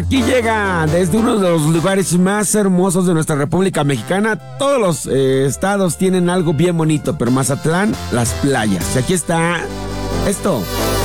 aquí llega desde uno de los lugares más hermosos de nuestra República Mexicana. Todos los estados tienen algo bien bonito, pero Mazatlán, las playas. Y aquí está esto.